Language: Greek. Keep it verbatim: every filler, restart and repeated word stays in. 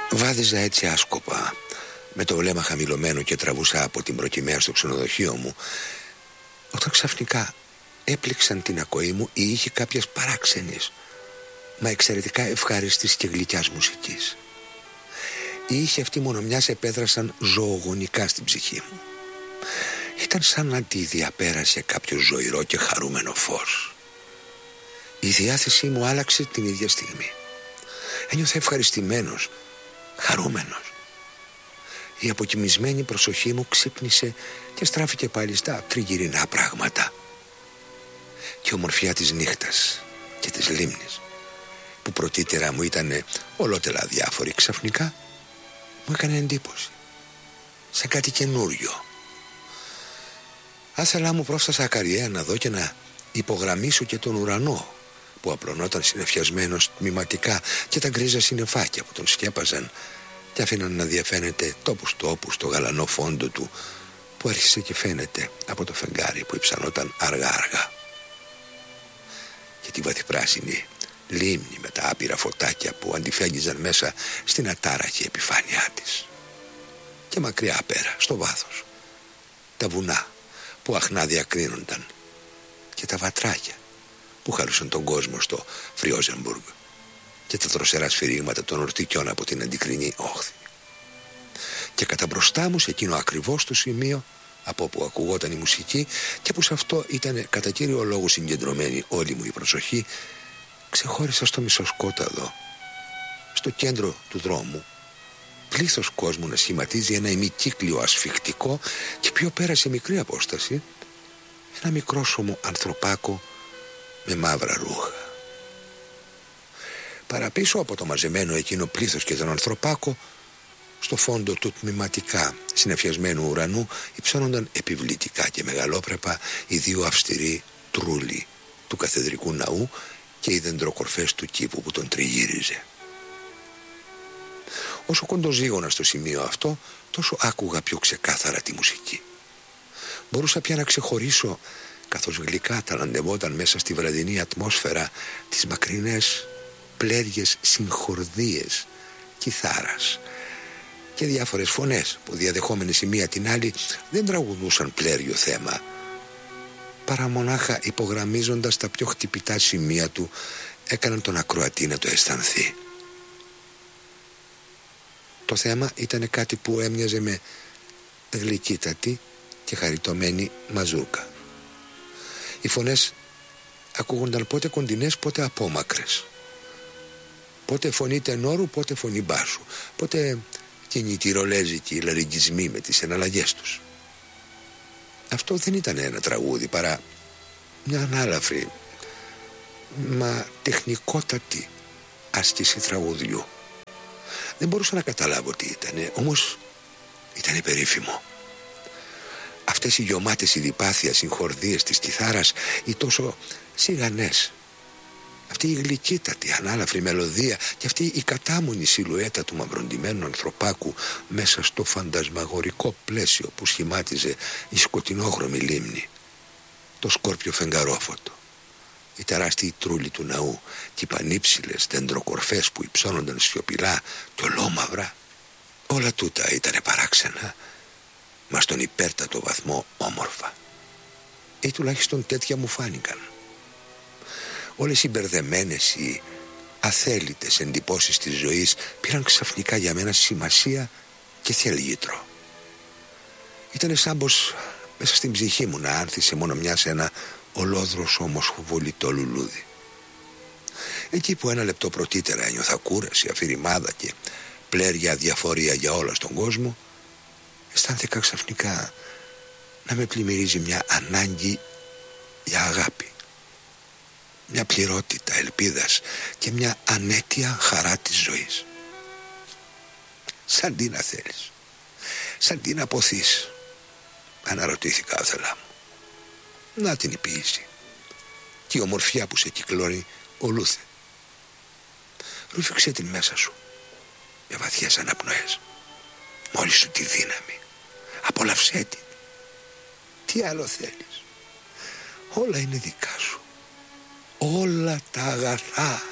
Βάδιζα έτσι άσκοπα, με το βλέμμα χαμηλωμένο και τραβούσα από την προκυμαία στο ξενοδοχείο μου, όταν ξαφνικά έπληξαν την ακοή μου οι ήχοι κάποιες παράξενης, μα εξαιρετικά ευχάριστης και γλυκιάς μουσικής. Οι ήχοι αυτοί μόνο μιας επέδρασαν ζωογονικά στην ψυχή μου. Ήταν σαν να τη διαπέρασε κάποιο ζωηρό και χαρούμενο φως. Η διάθεσή μου άλλαξε την ίδια στιγμή. Ένιωθα ευχαριστημένος, χαρούμενος. Η αποκοιμισμένη προσοχή μου ξύπνησε και στράφηκε πάλι στα τριγυρινά πράγματα. Και η ομορφιά της νύχτας και της λίμνης, που πρωτήτερα μου ήταν ολότελα διάφορη, ξαφνικά μου έκανε εντύπωση, σαν κάτι καινούριο. Άθελά μου πρόφτασα ακαριέα να δω και να υπογραμμίσω και τον ουρανό, που απλωνόταν συννεφιασμένος τμηματικά, και τα γκρίζα συννεφάκια που τον σκέπαζαν και άφηναν να διαφαίνεται τόπους τόπους το γαλανό φόντο του, που άρχισε και φαίνεται από το φεγγάρι που υψανόταν αργά αργά. Και τη βαθυπράσινη λίμνη με τα άπειρα φωτάκια που αντιφέγγιζαν μέσα στην ατάραχη επιφάνειά της. Και μακριά πέρα, στο βάθος, τα βουνά που αχνά διακρίνονταν και τα βατράκια που χαλούσαν τον κόσμο στο Φριόζενμπουργκ και τα δροσερά σφυρίγματα των ορτικιών από την αντικρινή όχθη. Και κατά μπροστά μου, σε εκείνο ακριβώς το σημείο από όπου ακουγόταν η μουσική και που σε αυτό ήταν κατά κύριο λόγο συγκεντρωμένη όλη μου η προσοχή, ξεχώρισα στο μισοσκόταδο, στο κέντρο του δρόμου, πλήθος κόσμου να σχηματίζει ένα ημικύκλιο ασφικτικό, και πιο πέρα σε μικρή απόσταση ένα μικρόσωμο ανθρωπάκο με μαύρα ρούχα. Παραπίσω από το μαζεμένο εκείνο πλήθος και τον ανθρωπάκο, στο φόντο του τμηματικά συννεφιασμένου ουρανού, υψώνονταν επιβλητικά και μεγαλόπρεπα οι δύο αυστηροί τρούλοι του καθεδρικού ναού και οι δεντροκορφές του κήπου που τον τριγύριζε. Όσο κοντοζήγωνα στο σημείο αυτό, τόσο άκουγα πιο ξεκάθαρα τη μουσική. Μπορούσα πια να ξεχωρίσω, καθώς γλυκά ταλαντευόταν μέσα στη βραδινή ατμόσφαιρα, τις μακρινές πλέργες συγχορδίες κιθάρας και διάφορες φωνές που, διαδεχόμενες η μία την άλλη, δεν τραγουδούσαν πλέργιο θέμα, παρά μονάχα υπογραμμίζοντας τα πιο χτυπητά σημεία του, έκαναν τον ακροατή να το αισθανθεί. Το θέμα ήταν κάτι που έμοιαζε με γλυκύτατη και χαριτωμένη μαζούρκα. Οι φωνές ακούγονταν πότε κοντινές, πότε απόμακρες, πότε φωνή τενόρου, πότε φωνή μπάσου, πότε κινητηρολέζικοι λαρυγγισμοί με τις εναλλαγές τους. Αυτό δεν ήταν ένα τραγούδι, παρά μια ανάλαφρη μα τεχνικότατη άσκηση τραγουδιού. Δεν μπορούσα να καταλάβω τι ήταν, όμως ήταν περίφημο. Αυτές οι γιωμάτες ειδιπάθεια συγχορδίες της κιθάρας, οι τόσο σιγανές, αυτή η γλυκύτατη ανάλαφρη μελωδία και αυτή η κατάμονη σιλουέτα του μαυροντημένου ανθρωπάκου μέσα στο φαντασμαγορικό πλαίσιο που σχημάτιζε η σκοτεινόχρωμη λίμνη, το σκόρπιο φεγγαρόφωτο, οι τεράστιοι τρούλοι του ναού και οι πανύψηλες δεντροκορφές που υψώνονταν σιωπηλά και ολόμαυρα, όλα τούτα ήτανε παράξενα, μα στον υπέρτατο βαθμό όμορφα, ή τουλάχιστον τέτοια μου φάνηκαν. Όλες οι μπερδεμένες, οι αθέλητες εντυπώσεις της ζωής πήραν ξαφνικά για μένα σημασία και θελγήτρο. Ήτανε σαν πως μέσα στην ψυχή μου να άνθησε μόνο μια σε ένα ολόδρος όμως βολητό λουλούδι. Εκεί που ένα λεπτό πρωτήτερα ένιωθα κούραση, αφηρημάδα και πλέρια διαφορία για όλα στον κόσμο, αισθάνθηκα ξαφνικά να με πλημμυρίζει μια ανάγκη για αγάπη, μια πληρότητα ελπίδας και μια ανέτεια χαρά της ζωής. Σαν τι να θέλεις, σαν τι να ποθείς, αναρωτήθηκα άθελά μου. Να την η ποίηση και η ομορφιά που σε κυκλώνει ολούθε. Ρούφηξε την μέσα σου με βαθιές αναπνοές, μόλις σου τη δύναμη, απόλαυσέ την. Τι άλλο θέλεις, όλα είναι δικά σου, όλα τα αγαθά,